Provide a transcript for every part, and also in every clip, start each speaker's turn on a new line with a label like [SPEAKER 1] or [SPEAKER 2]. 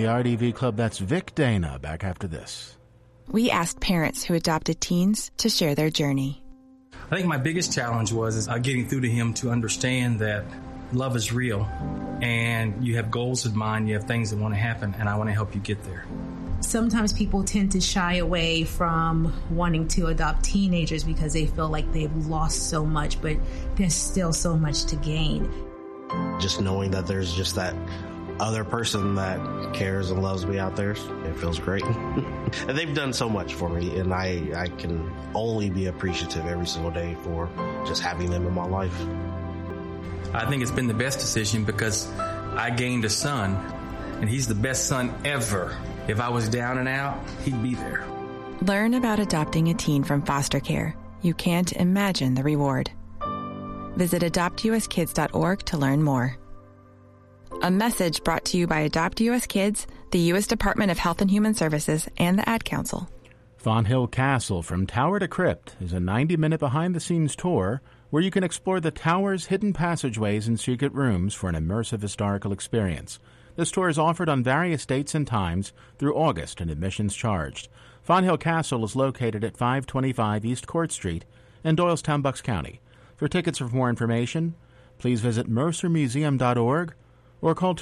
[SPEAKER 1] the RDV Club. That's Vic Dana. Back after this.
[SPEAKER 2] We asked parents who adopted teens to share their journey.
[SPEAKER 3] I think my biggest challenge was getting through to him to understand that love is real and you have goals in mind, you have things that want to happen, and I want to help you get there.
[SPEAKER 4] Sometimes people tend to shy away from wanting to adopt teenagers because they feel like they've lost so much, but there's still so much to gain.
[SPEAKER 5] Just knowing that there's just that other person that cares and loves me out there, it feels great. And they've done so much for me, and I can only be appreciative every single day for just having them in my life.
[SPEAKER 3] I think it's been the best decision because I gained a son, and he's the best son ever. If I was down and out, he'd be there.
[SPEAKER 2] Learn about adopting a teen from foster care. You can't imagine the reward. Visit adoptuskids.org to learn more. A message brought to you by Adopt U.S. Kids, the U.S. Department of Health and Human Services, and the Ad Council.
[SPEAKER 1] Fonthill Castle From Tower to Crypt is a 90-minute behind-the-scenes tour where you can explore the tower's hidden passageways and secret rooms for an immersive historical experience. This tour is offered on various dates and times through August and admissions charged. Fonthill Castle is located at 525 East Court Street in Doylestown, Bucks County. For tickets or for more information, please visit mercermuseum.org or call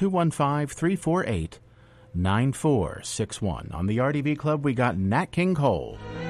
[SPEAKER 1] 215-348-9461. On the RDV Club, we got Nat King Cole.